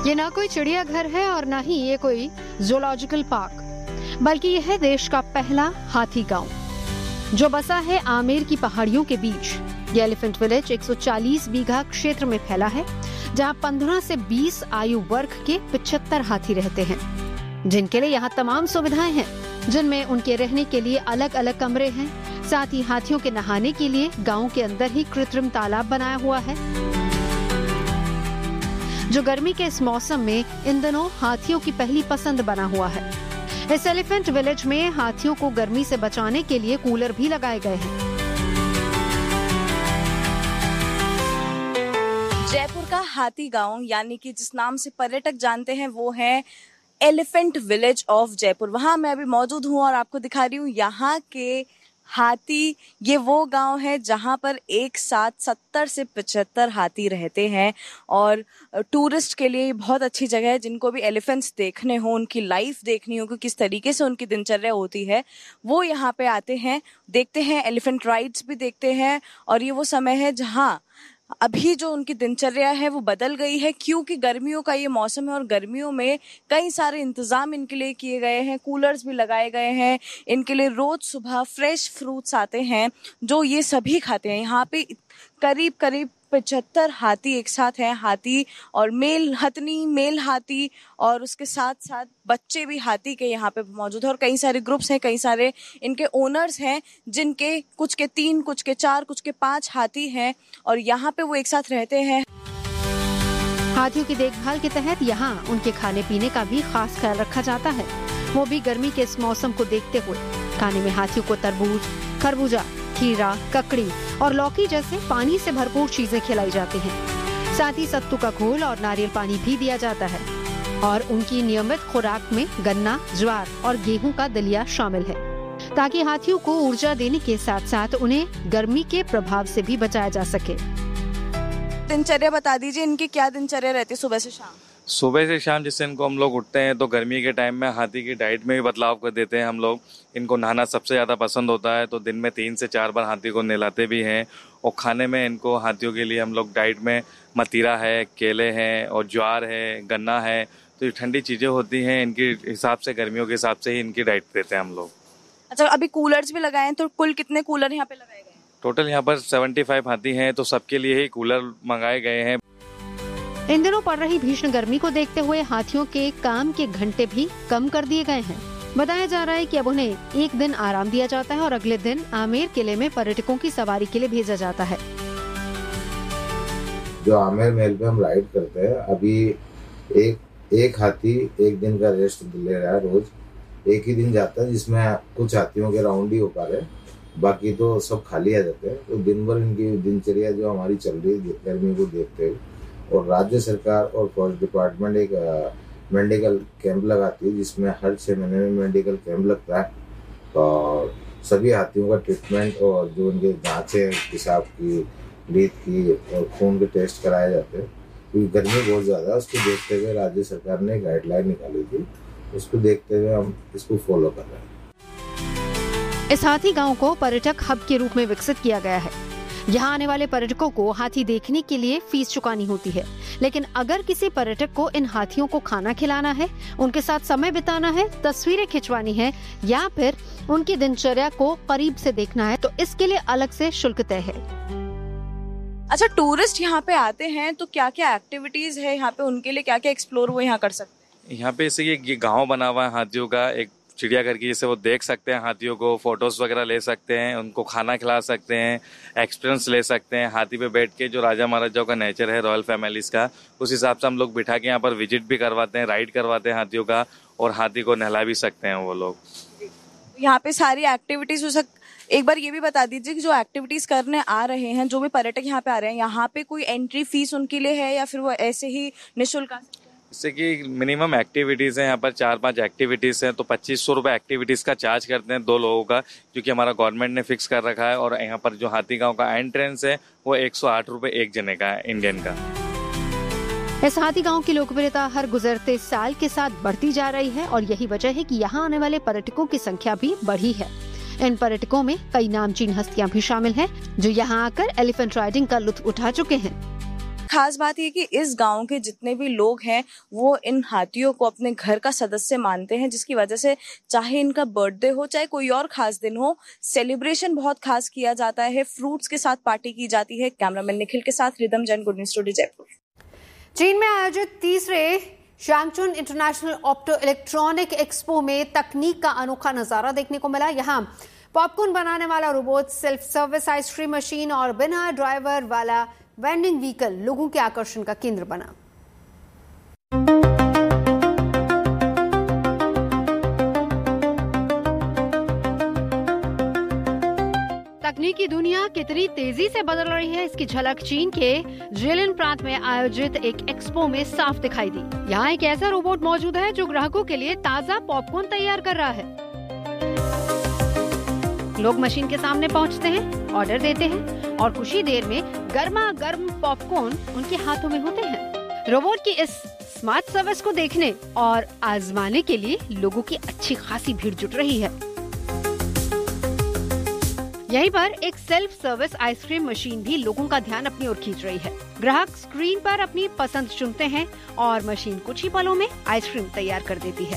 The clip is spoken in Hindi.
ये ना कोई चिड़ियाघर है और ना ही ये कोई ज़ूलॉजिकल पार्क, बल्कि यह है देश का पहला हाथी गांव जो बसा है आमेर की पहाड़ियों के बीच। ये एलिफेंट विलेज 140 बीघा क्षेत्र में फैला है, जहां 15 से 20 आयु वर्ग के 75 हाथी रहते हैं, जिनके लिए यहाँ तमाम सुविधाएं हैं, जिनमें उनके रहने के लिए अलग अलग कमरे हैं। साथ ही हाथियों के नहाने के लिए गांव के अंदर ही कृत्रिम तालाब बनाया हुआ है, जो गर्मी के इस मौसम में इन दिनों हाथियों की पहली पसंद बना हुआ है। इस एलिफेंट विलेज में हाथियों को गर्मी से बचाने के लिए कूलर भी लगाए गए हैं। जयपुर का हाथी गांव, यानी कि जिस नाम से पर्यटक जानते हैं, वो है एलिफेंट विलेज ऑफ जयपुर। वहां मैं अभी मौजूद हूं और आपको दिखा रही हूं यहाँ के हाथी। ये वो गांव है जहां पर एक साथ 70 से 75 हाथी रहते हैं और टूरिस्ट के लिए बहुत अच्छी जगह है। जिनको भी एलिफेंट्स देखने हो, उनकी लाइफ देखनी हो कि किस तरीके से उनकी दिनचर्या होती है, वो यहाँ पे आते हैं, देखते हैं, एलिफेंट राइड्स भी देखते हैं। और ये वो समय है जहाँ अभी जो उनकी दिनचर्या है वो बदल गई है, क्योंकि गर्मियों का ये मौसम है और गर्मियों में कई सारे इंतजाम इनके लिए किए गए हैं, कूलर्स भी लगाए गए हैं। इनके लिए रोज सुबह फ्रेश फ्रूट्स आते हैं जो ये सभी खाते हैं। यहाँ पे करीब करीब 75 हाथी एक साथ हैं, हाथी और मेल हथनी, मेल हाथी, और उसके साथ साथ बच्चे भी हाथी के यहाँ पे मौजूद है। और कई सारे ग्रुप्स हैं, कई सारे इनके ओनर्स हैं, जिनके कुछ के 3, कुछ के 4, कुछ के 5 हाथी हैं और यहाँ पे वो एक साथ रहते हैं। हाथियों की देखभाल के तहत यहाँ उनके खाने पीने का भी खास ख्याल रखा जाता है, वो भी गर्मी के इस मौसम को देखते हुए। खाने में हाथियों को तरबूज, खरबूजा, खीरा, ककड़ी और लौकी जैसे पानी से भरपूर चीजें खिलाई जाती हैं। साथ ही सत्तू का घोल और नारियल पानी भी दिया जाता है और उनकी नियमित खुराक में गन्ना, ज्वार और गेहूं का दलिया शामिल है, ताकि हाथियों को ऊर्जा देने के साथ साथ उन्हें गर्मी के प्रभाव से भी बचाया जा सके। दिनचर्या बता दीजिए, इनकी क्या दिनचर्या रहती है सुबह से शाम? सुबह से शाम जिससे इनको हम लोग उठते हैं तो गर्मी के टाइम में हाथी की डाइट में भी बदलाव कर देते हैं हम लोग। इनको नहाना सबसे ज़्यादा पसंद होता है, तो दिन में 3 से 4 बार हाथी को नहलाते भी हैं। और खाने में इनको हाथियों के लिए हम लोग डाइट में मतीरा है, केले हैं और ज्वार है, गन्ना है, तो ये ठंडी चीज़ें होती हैं, इनके हिसाब से, गर्मियों के हिसाब से ही इनकी डाइट देते हैं हम लोग। अच्छा, अभी कूलर्स भी लगाए हैं, तो कुल कितने कूलर यहाँ पे लगाए गए हैं? टोटल यहाँ पर 75 हाथी हैं, तो सबके लिए ही कूलर मंगाए गए हैं। इन दिनों पड़ रही भीषण गर्मी को देखते हुए हाथियों के काम के घंटे भी कम कर दिए गए हैं। बताया जा रहा है कि अब उन्हें एक दिन आराम दिया जाता है और अगले दिन आमेर किले में पर्यटकों की सवारी के लिए भेजा जाता है। जो आमेर महल पे हम राइड करते हैं, अभी एक हाथी एक दिन का रेस्ट ले रहा है। रोज एक ही दिन जाता है जिसमें कुछ हाथियों के राउंड ही हो पा रहे, बाकी तो सब खाली आ जाते हैं। तो दिन भर इनकी दिनचर्या जो हमारी चल रही है गर्मी को देखते हुए, और राज्य सरकार और फॉरेस्ट डिपार्टमेंट एक मेडिकल कैंप लगाती है, जिसमें हर 6 महीने में मेडिकल कैंप लगता है और सभी हाथियों का ट्रीटमेंट और जो उनके जांचें, पेशाब की, लीद की और खून के टेस्ट कराए जाते हैं। क्योंकि गर्मी बहुत ज़्यादा है, उसको देखते हुए राज्य सरकार ने गाइडलाइन निकाली थी, उसको देखते हुए हम इसको फॉलो कर रहे हैं। इस हाथी गांव को पर्यटक हब के रूप में विकसित किया गया है। यहाँ आने वाले पर्यटकों को हाथी देखने के लिए फीस चुकानी होती है, लेकिन अगर किसी पर्यटक को इन हाथियों को खाना खिलाना है, उनके साथ समय बिताना है, तस्वीरें खिंचवानी है या फिर उनकी दिनचर्या को करीब से देखना है, तो इसके लिए अलग से शुल्क तय है। अच्छा, टूरिस्ट यहाँ पे आते हैं तो क्या क्या एक्टिविटीज है यहाँ पे, उनके लिए क्या क्या एक्सप्लोर वो यहाँ कर सकते हैं? यहाँ पे जैसे ये गाँव बना हुआ है हाथियों का, एक चिड़ियाघर की, जैसे वो देख सकते हैं हाथियों को, फोटोज वगैरह ले सकते हैं, उनको खाना खिला सकते हैं, एक्सपीरियंस ले सकते हैं। हाथी पे बैठ के जो राजा महाराजाओं का नेचर है, रॉयल फैमिलीज का, उस हिसाब से हम लोग बिठा के यहाँ पर विजिट भी करवाते हैं, राइड करवाते हैं हाथियों का, और हाथी को नहला भी सकते हैं वो लोग। यहाँ पे सारी एक्टिविटीज हो एक बार ये भी बता दीजिए कि जो एक्टिविटीज करने आ रहे हैं, जो भी पर्यटक यहाँ पे आ रहे हैं, यहाँ पे कोई एंट्री फीस उनके लिए है या फिर वो ऐसे ही निःशुल्क आ सकते हैं? जैसे कि मिनिमम एक्टिविटीज़ हैं यहाँ पर, 4-5 एक्टिविटीज़ हैं, तो 2500 रुपये एक्टिविटीज़ का चार्ज करते हैं 2 लोगों का, क्योंकि हमारा गवर्नमेंट ने फिक्स कर रखा है। और यहाँ पर जो हाथी गांव का एंट्रेंस है वो 108 रुपये एक जने का है, इंडियन का। इस हाथी गांव की लोकप्रियता हर गुजरते साल के साथ बढ़ती जा रही है और यही वजह है कि यहाँ आने वाले पर्यटकों की संख्या भी बढ़ी है। इन पर्यटकों में कई नामचीन हस्तियां भी शामिल हैं, जो यहाँ आकर एलिफेंट राइडिंग का लुत्फ उठा चुके हैं। खास बात ये कि इस गांव के जितने भी लोग हैं वो इन हाथियों को अपने घर का सदस्य मानते हैं, जिसकी वजह से चाहे इनका बर्थडे हो चाहे कोई और खास दिन हो, सेलिब्रेशन बहुत खास किया जाता है। फ्रूट्स के साथ पार्टी की जाती है। कैमरामैन निखिल के साथ rhythm Jain, good news today Jaipur. चीन में आयोजित तीसरे शांगचुन इंटरनेशनल ऑप्टो इलेक्ट्रॉनिक एक्सपो में तकनीक का अनोखा नजारा देखने को मिला। यहाँ पॉपकॉर्न बनाने वाला robot, self service ice cream machine और बिना ड्राइवर वाला वेंडिंग व्हीकल लोगों के आकर्षण का केंद्र बना। तकनीकी दुनिया कितनी तेजी से बदल रही है, इसकी झलक चीन के जिलिन प्रांत में आयोजित एक एक्सपो में साफ दिखाई दी। यहाँ एक ऐसा रोबोट मौजूद है जो ग्राहकों के लिए ताजा पॉपकॉर्न तैयार कर रहा है। लोग मशीन के सामने पहुँचते हैं, ऑर्डर देते हैं और कुछ ही देर में गर्मा गर्म पॉपकॉर्न उनके हाथों में होते हैं। रोबोट की इस स्मार्ट सर्विस को देखने और आजमाने के लिए लोगों की अच्छी खासी भीड़ जुट रही है। यहीं पर एक सेल्फ सर्विस आइसक्रीम मशीन भी लोगों का ध्यान अपनी ओर खींच रही है। ग्राहक स्क्रीन पर अपनी पसंद चुनते हैं और मशीन कुछ ही पलों में आइसक्रीम तैयार कर देती है।